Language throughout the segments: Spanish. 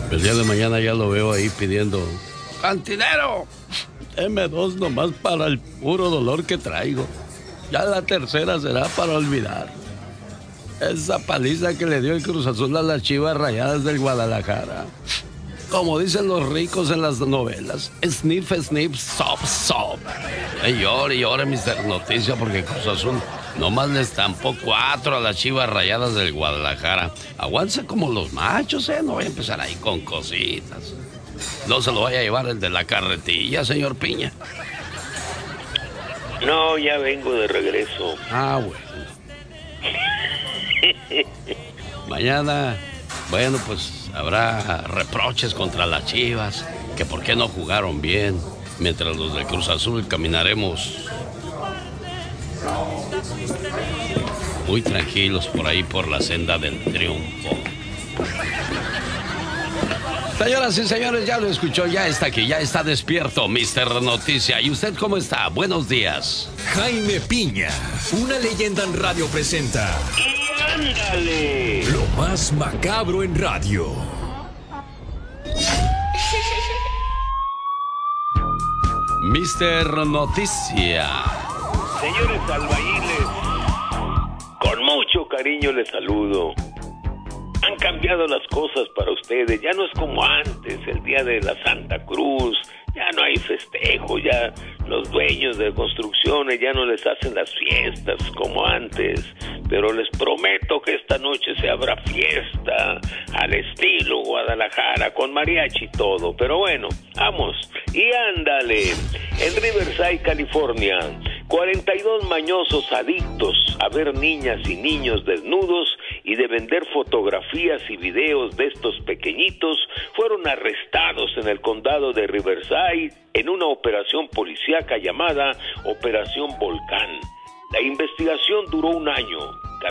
El día de mañana ya lo veo ahí pidiendo: ¡cantinero! Deme 2 nomás para el puro dolor que traigo. Ya la tercera será para olvidar. Esa paliza que le dio el Cruz Azul a las Chivas Rayadas del Guadalajara. Como dicen los ricos en las novelas, sniff, sniff, sop, sop. Y llore, Mr. Noticia, porque Cruz Azul nomás le estampó 4 a las Chivas Rayadas del Guadalajara. Aguántense como los machos, ¿eh? No voy a empezar ahí con cositas. No se lo vaya a llevar el de la carretilla, señor Piña. No, ya vengo de regreso. Ah, bueno. Mañana, bueno, pues habrá reproches contra las Chivas, que por qué no jugaron bien, mientras los del Cruz Azul caminaremos muy tranquilos por ahí por la senda del triunfo. Señoras y señores, ya lo escuchó, ya está aquí, ya está despierto, Mr. Noticia. ¿Y usted cómo está? Buenos días. Jaime Piña, una leyenda en radio presenta. ¡Y ándale! Lo más macabro en radio. Mr. Noticia. Señores albañiles, con mucho cariño les saludo. Han cambiado las cosas para ustedes, ya no es como antes, el día de la Santa Cruz, ya no hay festejo, ya los dueños de construcciones ya no les hacen las fiestas como antes, pero les prometo que esta noche se habrá fiesta al estilo Guadalajara, con mariachi y todo, pero bueno, vamos, y ándale, en Riverside, California, 42 mañosos adictos a ver niñas y niños desnudos y de vender fotografías y videos de estos pequeñiñitos fueron arrestados en el condado de Riverside en una operación policíaca llamada Operación Volcán. La investigación duró 1 año.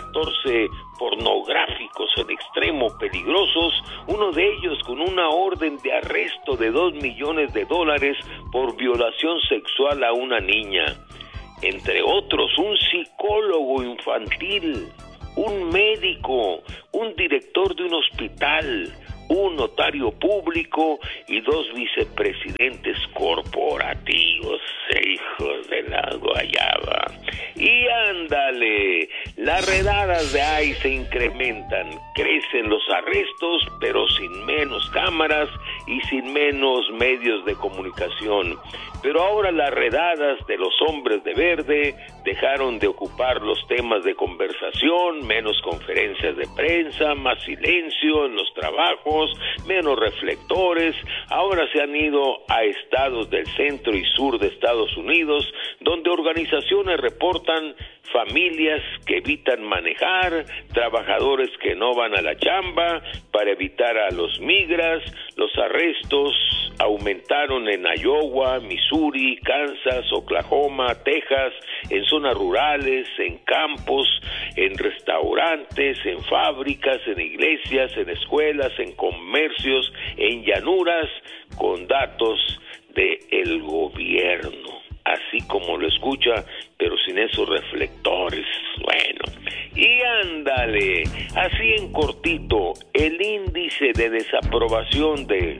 14 pornográficos en extremo peligrosos, uno de ellos con una orden de arresto de $2 millones por violación sexual a una niña. Entre otros, un psicólogo infantil, un médico, un director de un hospital, un notario público y 2 vicepresidentes corporativos, hijos de la guayaba. Y ándale, las redadas de ICE se incrementan, crecen los arrestos, pero sin menos cámaras y sin menos medios de comunicación. Pero ahora las redadas de los hombres de verde dejaron de ocupar los temas de conversación, menos conferencias de prensa, más silencio en los trabajos, menos reflectores. Ahora se han ido a estados del centro y sur de Estados Unidos, donde organizaciones reportan familias que evitan manejar, trabajadores que no van a la chamba para evitar a los migras. Los arrestos aumentaron en Iowa, Missouri, Kansas, Oklahoma, Texas, en zonas rurales, en campos, en restaurantes, en fábricas, en iglesias, en escuelas, en comercios, en llanuras, con datos del gobierno. Así como lo escucha, pero sin esos reflectores. Bueno, y ándale, así en cortito, el índice de desaprobación de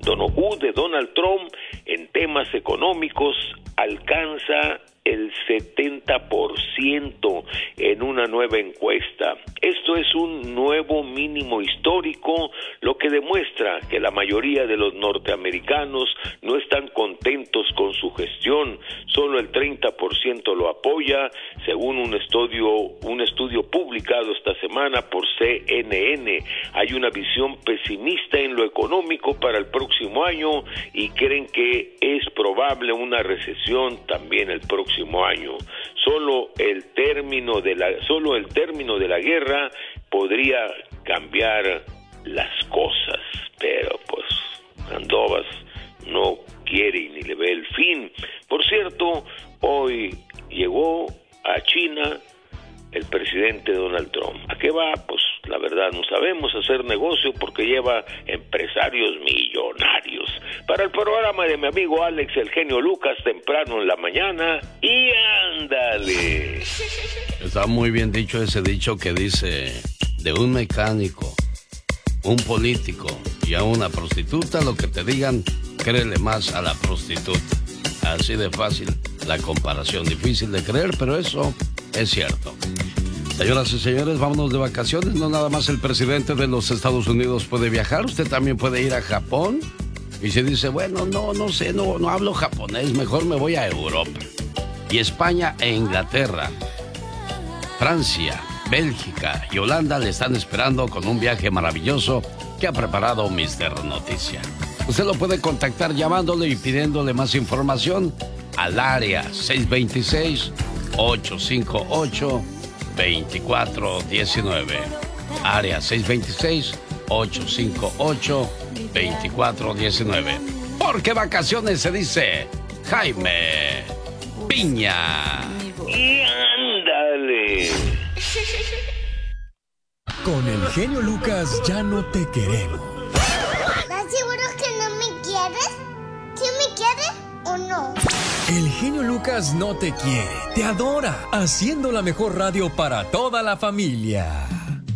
Donald Trump en temas económicos alcanza el 70% en una nueva encuesta. Esto es un nuevo mínimo histórico, lo que demuestra que la mayoría de los norteamericanos no están contentos con su gestión. Solo el 30% lo apoya, según un estudio publicado esta semana por CNN. Hay una visión pesimista en lo económico para el próximo año y creen que es probable una recesión también el próximo año. Solo el término de la guerra podría cambiar las cosas, pero pues Andovas no quiere ni le ve el fin. Por cierto, hoy llegó a China el presidente Donald Trump. ¿A qué va? Pues la verdad no sabemos, hacer negocio porque lleva empresarios millonarios. Para el programa de mi amigo Alex, el genio Lucas, temprano en la mañana, y ándale. Está muy bien dicho ese dicho que dice: de un mecánico un político y a una prostituta, lo que te digan, créele más a la prostituta. Así de fácil la comparación, difícil de creer, pero eso es cierto. Señoras y señores, vámonos de vacaciones. No nada más el presidente de los Estados Unidos puede viajar, usted también puede ir a Japón. Y se dice, bueno, no sé, no hablo japonés, mejor me voy a Europa. Y España e Inglaterra, Francia, Bélgica y Holanda le están esperando con un viaje maravilloso que ha preparado Mr. Noticia. Usted lo puede contactar llamándole y pidiéndole más información al área 626-858-2419. Área 626-858-2419. Porque vacaciones se dice Jaime Piña. Y ándale. Con el genio Lucas ya no te queremos. ¿Estás seguro que no me quieres? ¿Sí me quieres o no? El genio Lucas no te quiere, te adora, haciendo la mejor radio para toda la familia.